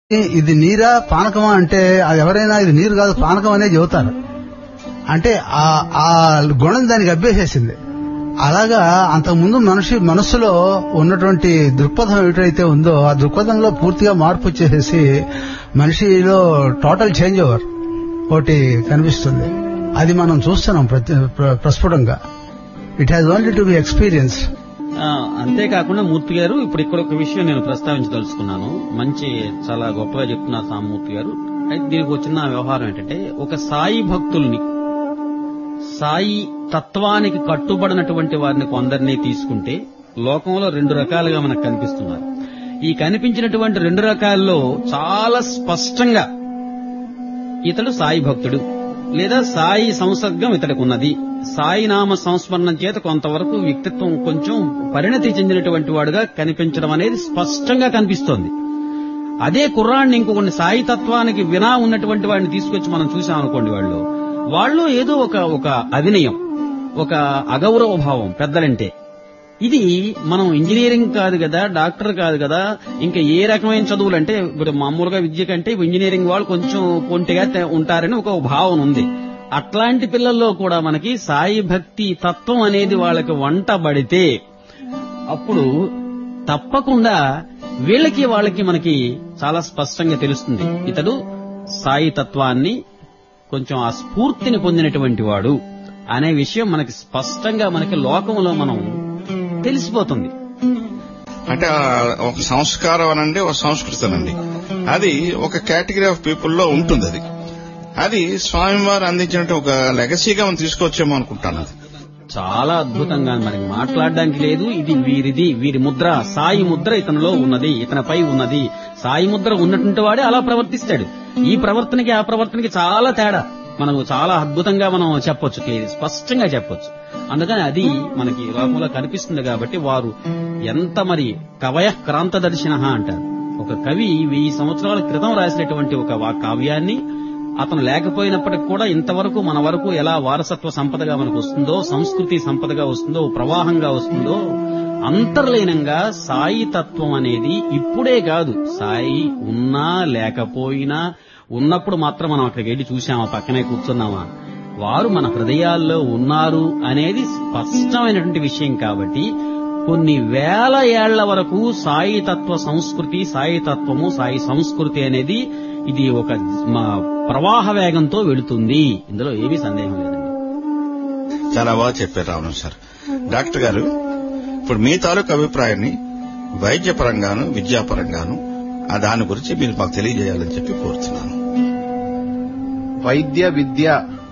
ఇది నీరా పానకమా అంటే అది ఎవరైనా ఇది నీరు కాదు పానకం అనే చెబుతారు. అంటే ఆ గుణం దానికి అభ్యసేసింది. అలాగా అంతకుముందు మనస్సులో ఉన్నటువంటి దృక్పథం ఏమిటైతే ఉందో ఆ దృక్పథంలో పూర్తిగా మార్పు వచ్చేసేసి మనిషిలో టోటల్ చేంజ్ ఓవర్ ఒకటి కనిపిస్తుంది. అది మనం చూస్తున్నాం ప్రస్ఫుటంగా. It has only to be experience. అంతేకాకుండా మూర్తి గారు ఇప్పుడు ఇక్కడ ఒక విషయం నేను ప్రస్తావించదలుచుకున్నాను. మంచి చాలా గొప్పగా చెప్తున్నారు సామూర్తి గారు. అయితే దీనికి వచ్చిన వ్యవహారం ఏంటంటే, ఒక సాయి భక్తుల్ని, సాయి తత్వానికి కట్టుబడినటువంటి వారిని కొందరిని తీసుకుంటే లోకంలో రెండు రకాలుగా మనకు కనిపిస్తున్నారు. ఈ కనిపించినటువంటి రెండు రకాల్లో చాలా స్పష్టంగా ఇతడు సాయి భక్తుడు లేదా సాయి సంసర్గం ఇతడికి ఉన్నది, సాయి నామ సంస్మరణం చేత కొంతవరకు వ్యక్తిత్వం కొంచెం పరిణతి చెందినటువంటి వాడుగా కనిపించడం అనేది స్పష్టంగా కనిపిస్తోంది. అదే కుర్రాడిని ఇంకొకటి సాయి తత్వానికి వినా ఉన్నటువంటి వాడిని తీసుకొచ్చి మనం చూసాం అనుకోండి, వాళ్ళు ఏదో ఒక అవినయం, ఒక అగౌరవ భావం పెద్దలంటే. ఇది మనం ఇంజనీరింగ్ కాదు కదా, డాక్టర్ కాదు కదా, ఇంకా ఏ రకమైన చదువులు అంటే ఇప్పుడు మామూలుగా విద్య కంటే ఇంజనీరింగ్ వాళ్ళు కొంచెం కొంటిగా ఉంటారని ఒక భావన ఉంది. అట్లాంటి పిల్లల్లో కూడా మనకి సాయి భక్తి తత్వం అనేది వాళ్ళకి వంటబడితే అప్పుడు తప్పకుండా వాళ్ళకి మనకి చాలా స్పష్టంగా తెలుస్తుంది. ఇతడు సాయి తత్వాన్ని కొంచెం ఆ స్ఫూర్తిని పొందినటువంటి వాడు అనే విషయం మనకి స్పష్టంగా మనకి లోకంలో మనం తెలిసిపోతుంది. అంటే ఒక సంస్కారం అనండి, ఒక సంస్కృతి అనండి, అది ఒక కేటగిరీ ఆఫ్ పీపుల్ లో ఉంటుంది. అది స్వామివారు అందించినట్టు ఒక లెగసీగా మనం తీసుకొచ్చామో అనుకుంటాను. చాలా అద్భుతంగా మనకి మాట్లాడడానికి లేదు. ఇది వీరి ముద్ర, సాయి ముద్ర ఇతనిలో ఉన్నది, ఇతనిపై ఉన్నది. సాయి ముద్ర ఉన్నటువంటి వాడే అలా ప్రవర్తిస్తాడు. ఈ ప్రవర్తనకి ఆ ప్రవర్తనకి చాలా తేడా మనకు చాలా అద్భుతంగా మనం చెప్పొచ్చు, స్పష్టంగా చెప్పొచ్చు. అందుకని అది మనకి లోకంలో కనిపిస్తుంది. కాబట్టి వారు ఎంత మరి కవయ క్రాంతదర్శిన అంటారు. ఒక కవి 1000 సంవత్సరాల క్రితం రాసినటువంటి ఒక కావ్యాన్ని అతను లేకపోయినప్పటికి కూడా ఇంతవరకు మన వరకు ఎలా వారసత్వ సంపదగా మనకు వస్తుందో, సంస్కృతి సంపదగా వస్తుందో, ప్రవాహంగా వస్తుందో, అంతర్లీనంగా సాయి తత్వం అనేది ఇప్పుడే కాదు, సాయి ఉన్నా లేకపోయినా, ఉన్నప్పుడు మాత్రం మనం అక్కడికి వెళ్ళి చూసామా, పక్కనే కూర్చున్నామా, వారు మన హృదయాల్లో ఉన్నారు అనేది స్పష్టమైనటువంటి విషయం. కాబట్టి కొన్ని వేల ఏళ్ల వరకు సాయి తత్వ సంస్కృతి, సాయి తత్వము, సాయి సంస్కృతి అనేది ఇది ఒక ప్రవాహ వేగంతో వెళుతుంది. ఇందులో ఏమీ సందేహం లేదండి. చాలా బాగా చెప్పారు రావణం సార్. డాక్టర్ గారు, ఇప్పుడు మీ తాలూకు అభిప్రాయాన్ని వైద్యపరంగాను విద్యాపరంగాను దాని గురించి మీరు మాకు తెలియజేయాలని చెప్పి కోరుతున్నాను. వైద్య విద్య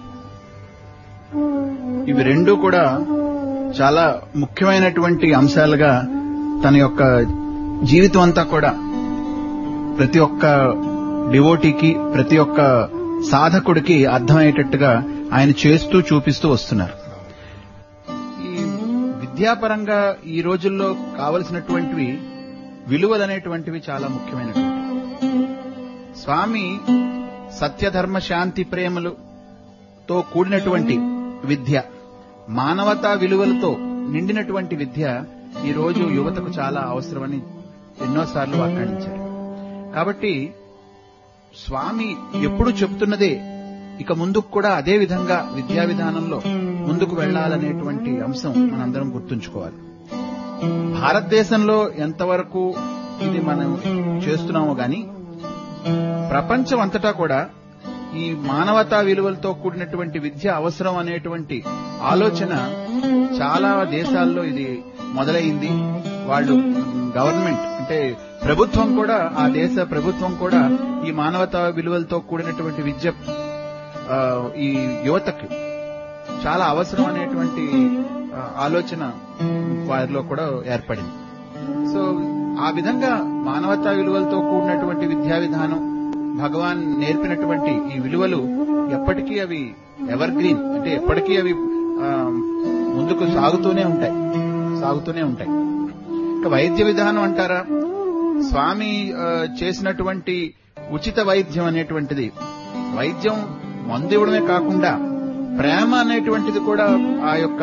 ఇవి రెండూ కూడా చాలా ముఖ్యమైనటువంటి అంశాలుగా తన యొక్క జీవితం అంతా కూడా ప్రతి ఒక్క డివోటీకి, ప్రతి ఒక్క సాధకుడికి అర్థమయ్యేటట్టుగా ఆయన చేస్తూ చూపిస్తూ వస్తున్నారు. ఈ విద్యాపరంగా ఈ రోజుల్లో కావలసినటువంటివి విలువలనేటువంటివి చాలా ముఖ్యమైనటువంటి. స్వామి సత్యధర్మ శాంతి ప్రేమలతో కూడినటువంటి విద్య, మానవతా విలువలతో నిండినటువంటి విద్య ఈ రోజు యువతకు చాలా అవసరమని ఎన్నోసార్లు వ్యాఖ్యానించారు. కాబట్టి స్వామి ఎప్పుడు చెప్తున్నదే ఇక ముందుకు కూడా అదే విధంగా విద్యా విధానంలో ముందుకు వెళ్లాలనేటువంటి అంశం మనందరం గుర్తుంచుకోవాలి. భారతదేశంలో ఎంతవరకు ఇది మనం చేస్తున్నామో గాని ప్రపంచం అంతటా కూడా ఈ మానవతా విలువలతో కూడినటువంటి విద్య అవసరం అనేటువంటి ఆలోచన చాలా దేశాల్లో ఇది మొదలైంది. వాళ్ళు గవర్నమెంట్ అంటే ప్రభుత్వం కూడా, ఆ దేశ ప్రభుత్వం కూడా ఈ మానవతా విలువలతో కూడినటువంటి విద్య ఈ యువతకు చాలా అవసరం అనేటువంటి ఆలోచన వారిలో కూడా ఏర్పడింది. సో ఆ విధంగా మానవతా విలువలతో కూడినటువంటి విద్యా విధానం, భగవాన్ నేర్పినటువంటి ఈ విలువలు ఎప్పటికీ అవి ఎవర్ గ్రీన్, అంటే ఎప్పటికీ అవి ముందుకు సాగుతూనే ఉంటాయి. ఇక వైద్య విధానం అంటారా, స్వామి చేసినటువంటి ఉచిత వైద్యం అనేటువంటిది, వైద్యం మందు ఇవ్వడమే కాకుండా ప్రేమ అనేటువంటిది కూడా ఆ యొక్క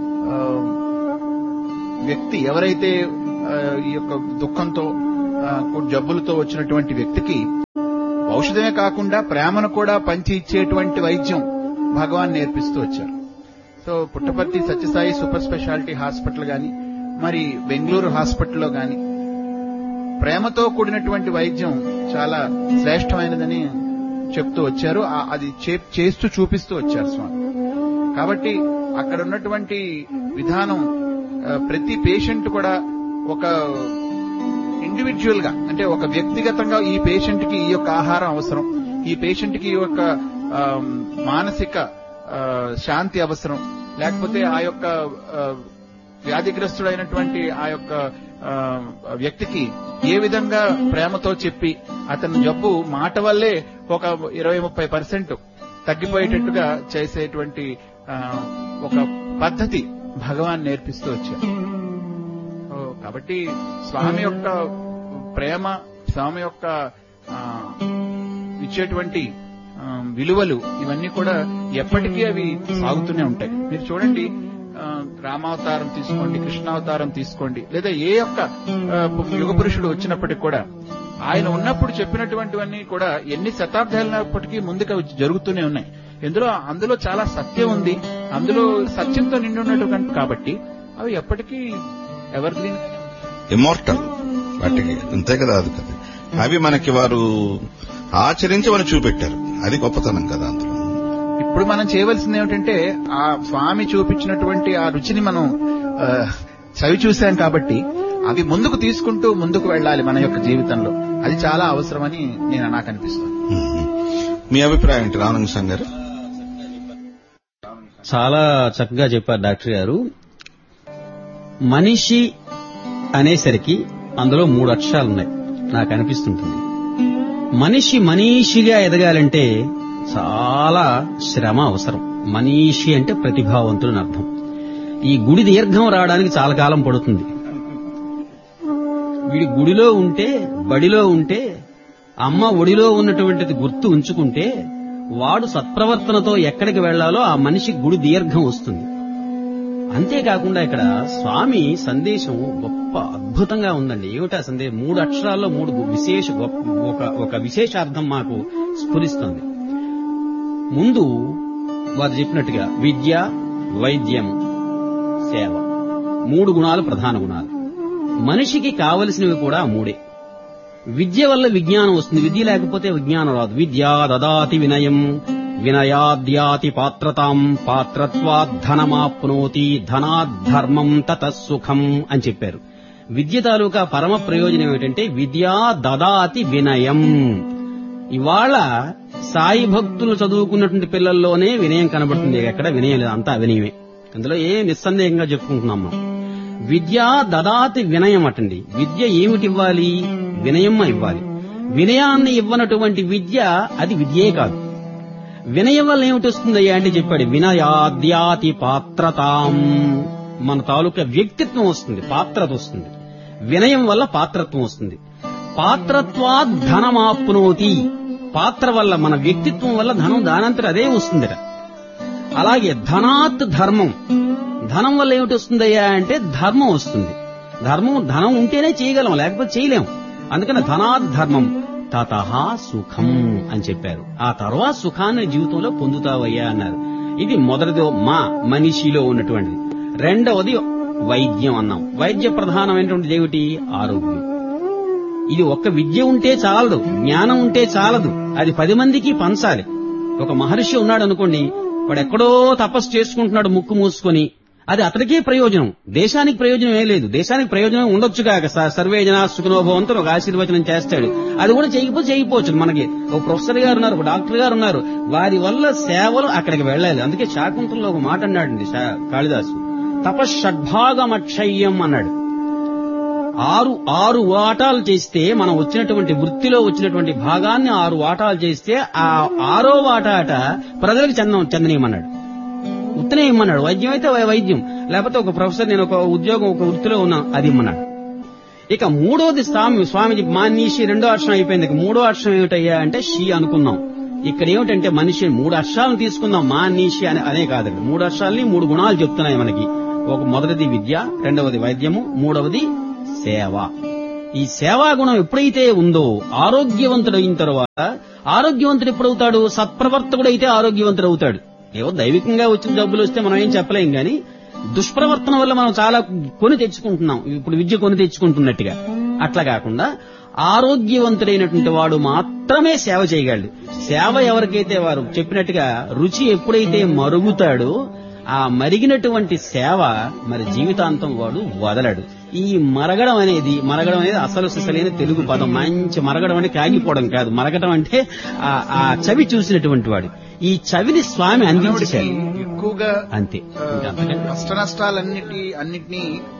వ్యక్తి ఎవరైతే ఈ యొక్క దుఃఖంతో జబ్బులతో వచ్చినటువంటి వ్యక్తికి ఔషధమే కాకుండా ప్రేమను కూడా పంచి ఇచ్చేటువంటి వైద్యం భగవాన్ నేర్పిస్తూ వచ్చారు. So Puttaparthi Sathya Sai super speciality hospital గాని, మరి బెంగళూరు హాస్పిటల్లో గాని ప్రేమతో కూడినటువంటి వైద్యం చాలా శ్రేష్టమైనదని చెప్తూ వచ్చారు. అది చేస్తూ చూపిస్తూ వచ్చారు స్వామి. కాబట్టి అక్కడ ఉన్నటువంటి విధానం ప్రతి పేషెంట్ కూడా ఒక ఇండివిజువల్ గా, అంటే ఒక వ్యక్తిగతంగా ఈ పేషెంట్ కి ఈ యొక్క ఆహారం అవసరం, ఈ పేషెంట్ కి ఈ యొక్క మానసిక శాంతి అవసరం, లేకపోతే ఆ యొక్క వ్యాధిగ్రస్తుడైనటువంటి ఆ యొక్క వ్యక్తికి ఏ విధంగా ప్రేమతో చెప్పి అతని జబ్బు మాట వల్లే ఒక 20-30% తగ్గిపోయేటట్టుగా చేసేటువంటి ఒక పద్ధతి భగవాన్ నేర్పిస్తూ వచ్చారు. కాబట్టి స్వామి యొక్క ప్రేమ, స్వామి యొక్క ఇచ్చేటువంటి విలువలు ఇవన్నీ కూడా ఎప్పటికీ అవి సాగుతూనే ఉంటాయి. మీరు చూడండి, రామావతారం తీసుకోండి, కృష్ణావతారం తీసుకోండి, లేదా ఏ యొక్క యుగ పురుషుడు వచ్చినప్పటికి కూడా ఆయన ఉన్నప్పుడు చెప్పినటువంటివన్నీ కూడా ఎన్ని శతాబ్దాలైనప్పటికీ ముందుకు జరుగుతూనే ఉన్నాయి. అందులో చాలా సత్యం ఉంది, అందులో సత్యంతో నిండి ఉన్నటువంటి కాబట్టి అవి ఎప్పటికీ ఎవర్ గ్రీన్, ఇమ్మోర్టల్. వాటికి అంతే కదా, అది కదా, అవి మనకి వారు ఆచరించి మనం చూపెట్టారు. అది గొప్పతనం కదా అందులో. ఇప్పుడు మనం చేయవలసింది ఏమిటంటే ఆ స్వామి చూపించినటువంటి ఆ రుచిని మనం చవి చూశాం కాబట్టి అవి ముందుకు తీసుకుంటూ ముందుకు వెళ్ళాలి మన యొక్క జీవితంలో. అది చాలా అవసరమని నాకు అనిపిస్తుంది. మీ అభిప్రాయం ఏంటి రామలింగస్వామి గారు? చాలా చక్కగా చెప్పారు డాక్టర్ గారు. మనిషి అనేసరికి అందులో 3 అక్షరాలున్నాయి నాకు అనిపిస్తుంటుంది. మనిషిగా ఎదగాలంటే చాలా శ్రమ అవసరం. మనీషి అంటే ప్రతిభావంతులని అర్థం. ఈ గుడి దీర్ఘం రావడానికి చాలా కాలం పడుతుంది. వీడి గుడిలో ఉంటే, బడిలో ఉంటే, అమ్మ ఒడిలో ఉన్నటువంటిది గుర్తు ఉంచుకుంటే వాడు సత్ప్రవర్తనతో ఎక్కడికి వెళ్లాలో ఆ మనిషి గుడి దీర్ఘం వస్తుంది. అంతేకాకుండా ఇక్కడ స్వామి సందేశం గొప్ప అద్భుతంగా ఉందండి. ఏమిటా సందేశం? 3 అక్షరాల్లో 3 ఒక విశేషార్థం మాకు స్ఫురిస్తుంది. ముందు వారు చెప్పినట్టుగా విద్య, వైద్యం, సేవ, 3 గుణాలు ప్రధాన గుణాలు. మనిషికి కావలసినవి కూడా 3. విద్య వల్ల విజ్ఞానం వస్తుంది, విద్య లేకపోతే విజ్ఞానం రాదు. విద్యా దదాతి వినయం, వినయాద్యాతి పాత్రతాం, పాత్రత్వాద్ధనమాప్నోతి, ధనాద్ధర్మం తతస్సుఖం అని చెప్పారు. విద్య తాలూకా పరమ ప్రయోజనం ఏమిటంటే విద్యా దదాతి వినయం. ఇవాళ సాయి భక్తులు చదువుకున్నటువంటి పిల్లల్లోనే వినయం కనబడుతుంది. ఎక్కడ వినయం లేదు, అంతా వినయమే. అందులో ఏం నిస్సందేహంగా చెప్పుకుంటున్నాం మనం. విద్యా దదాతి వినయం అటండి. విద్య ఏమిటి ఇవ్వాలి? వినయం ఇవ్వాలి. వినయాన్ని ఇవ్వనటువంటి విద్య అది విద్యే కాదు. వినయం వల్ల ఏమిటి వస్తుందయ్యా అంటే చెప్పాడు, వినయాద్యాతి పాత్రతాం. మన తాలూకా వ్యక్తిత్వం వస్తుంది, పాత్రత వస్తుంది. వినయం వల్ల పాత్రత్వం వస్తుంది. పాత్రత్వాద్ ధనమాప్నోతి. పాత్ర వల్ల, మన వ్యక్తిత్వం వల్ల ధనం దానంతట అదే వస్తుందిట. అలాగే ధనాత్ ధర్మం. ధనం వల్ల ఏమిటి వస్తుందయ్యా అంటే ధర్మం వస్తుంది. ధనం ఉంటేనే చేయగలం, లేకపోతే చేయలేం. అందుకని ధనాత్ ధర్మం తతః సుఖం అని చెప్పారు. ఆ తర్వాత సుఖాన్ని జీవితంలో పొందుతావయ్యా అన్నారు. ఇది మొదటిదో మనిషిలో ఉన్నటువంటిది. రెండవది వైద్యం అన్నాం. వైద్య ప్రధానమైనటువంటిది ఏమిటి? ఆరోగ్యం. ఇది ఒక్క విద్య ఉంటే చాలదు, జ్ఞానం ఉంటే చాలదు, అది 10 మందికి పంచాలి. ఒక మహర్షి ఉన్నాడు అనుకోండి, వాడు ఎక్కడో తపస్సు చేసుకుంటున్నాడు ముక్కు మూసుకొని, అది అతడికే ప్రయోజనం, దేశానికి ప్రయోజనం ఏం లేదు. దేశానికి ప్రయోజనం ఉండొచ్చుగాక, సర్వే జనా సుఖినో భవంతు ఒక ఆశీర్వచనం చేస్తాడు. అది కూడా చేయకపోవచ్చు. మనకి ఒక ప్రొఫెసర్ గారు ఉన్నారు, ఒక డాక్టర్ గారు ఉన్నారు, వారి వల్ల సేవలు అక్కడికి వెళ్ళాలి. అందుకే శాకుంతలంలో ఒక మాట అన్నాడండి కాళిదాసు, తపశ్షడ్భాగమక్షయ్యం అన్నాడు. 6 వాటాలు చేస్తే, మనం వచ్చినటువంటి వృత్తిలో వచ్చినటువంటి భాగాన్ని 6 వాటాలు చేస్తే ఆ 6వ వాటాట ప్రజలకు చెందనీయమన్నాడు. ఉత్తనే ఇమ్మన్నాడు. వైద్యం అయితే వైద్యం, లేకపోతే ఒక ప్రొఫెసర్, నేను ఒక ఉద్యోగం ఒక వృత్తిలో ఉన్నా, అది ఇమ్మన్నాడు. ఇక 3వది స్వామిజీ మానీషి 2వ అక్షరం అయిపోయింది. 3వ అక్షరం ఏమిటయ్యా అంటే షీ అనుకున్నాం. ఇక్కడ ఏమిటంటే మనిషి 3 అక్షరాలను తీసుకుందాం, మానీషి అనే కాదు. 3 అక్షరాలని 3 గుణాలు చెప్తున్నాయి మనకి. మొదటిది విద్య, రెండవది వైద్యము, 3వది సేవ. ఈ సేవాగుణం ఎప్పుడైతే ఉందో ఆరోగ్యవంతుడైన తర్వాత, ఆరోగ్యవంతుడు ఎప్పుడవుతాడు? సత్ప్రవర్తకుడైతే ఆరోగ్యవంతుడు అవుతాడు. ఏవో దైవికంగా వచ్చిన జబ్బులు వస్తే మనం ఏం చెప్పలేం గాని దుష్ప్రవర్తన వల్ల మనం చాలా కొని తెచ్చుకుంటున్నాం. ఇప్పుడు విద్య కొని తెచ్చుకుంటున్నట్టుగా అట్లా కాకుండా ఆరోగ్యవంతుడైనటువంటి వాడు మాత్రమే సేవ చేయగలడు. సేవ ఎవరికైతే వారు చెప్పినట్టుగా రుచి ఎప్పుడైతే మరుగుతాడో ఆ మరిగినటువంటి సేవ మరి జీవితాంతం వాడు వదలడు. ఈ మరగడం అనేది అసలు సిసలైన తెలుగు పదం. మంచి మరగడం అంటే కాగిపోవడం కాదు. మరగడం అంటే ఆ చవి చూసినటువంటి వాడు. ఈ చవిని స్వామి అందించేశాడు ఎక్కువగా. అంతే. కష్ట నష్టాలన్నిటినీ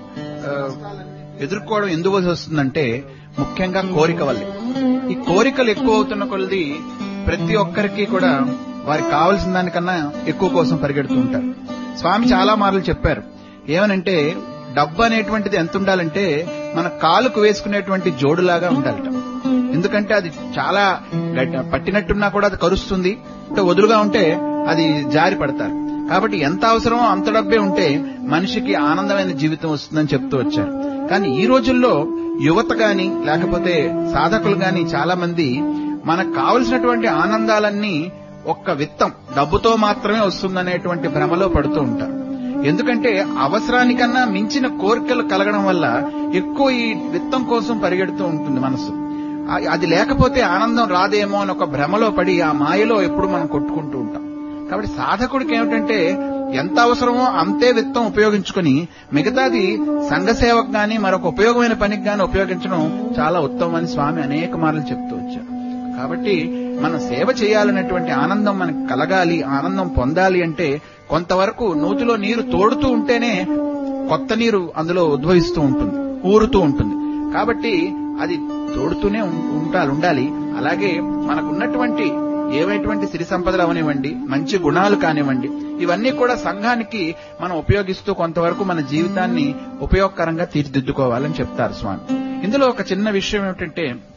ఎదుర్కోవడం ఎందుకు వస్తుందంటే ముఖ్యంగా కోరిక వల్లే. ఈ కోరికలు ఎక్కువ అవుతున్న కొలది ప్రతి ఒక్కరికి కూడా వారికి కావలసిన దానికన్నా ఎక్కువ కోసం పరిగెడుతూ ఉంటారు. స్వామి చాలా మార్లు చెప్పారు. ఏమనంటే డబ్బు అనేటువంటిది ఎంత ఉండాలంటే మన కాలుకు వేసుకునేటువంటి జోడులాగా ఉండాలట. ఎందుకంటే అది చాలా పట్టినట్టున్నా కూడా అది కరుస్తుంది, అంటే వదులుగా ఉంటే అది జారి పడతారు. కాబట్టి ఎంత అవసరమో అంత డబ్బే ఉంటే మనిషికి ఆనందమైన జీవితం వస్తుందని చెప్తూ వచ్చారు. కానీ ఈ రోజుల్లో యువత గాని లేకపోతే సాధకులు గాని చాలా మంది మనకు కావలసినటువంటి ఆనందాలన్నీ ఒక్క విత్తం డబ్బుతో మాత్రమే వస్తుందనేటువంటి భ్రమలో పడుతూ ఉంటారు. ఎందుకంటే అవసరానికన్నా మించిన కోరికలు కలగడం వల్ల ఎక్కువ ఈ విత్తం కోసం పరిగెడుతూ ఉంటుంది మనసు. అది లేకపోతే ఆనందం రాదేమో అని ఒక భ్రమలో పడి ఆ మాయలో ఎప్పుడు మనం కొట్టుకుంటూ ఉంటాం. కాబట్టి సాధకుడికి ఏమిటంటే ఎంత అవసరమో అంతే విత్తం ఉపయోగించుకుని మిగతాది సంఘ సేవకు గాని మరొక ఉపయోగమైన పనికి గాని ఉపయోగించడం చాలా ఉత్తమమని స్వామి అనేక మార్లు చెప్తూ వచ్చారు. కాబట్టి మనం సేవ చేయాలనేటువంటి ఆనందం మనకు కలగాలి, ఆనందం పొందాలి అంటే కొంతవరకు నూతిలో నీరు తోడుతూ ఉంటేనే కొత్త నీరు అందులో ఉద్భవిస్తూ ఉంటుంది, ఊరుతూ ఉంటుంది. కాబట్టి అది తోడుతూనే ఉండాలి. అలాగే మనకున్నటువంటి ఏవైటువంటి సిరి సంపదలు అవనివ్వండి, మంచి గుణాలు కానివ్వండి, ఇవన్నీ కూడా సంఘానికి మనం ఉపయోగిస్తూ కొంతవరకు మన జీవితాన్ని ఉపయోగకరంగా తీర్చిదిద్దుకోవాలని చెప్తారు స్వామి. ఇందులో ఒక చిన్న విషయం ఏమిటంటే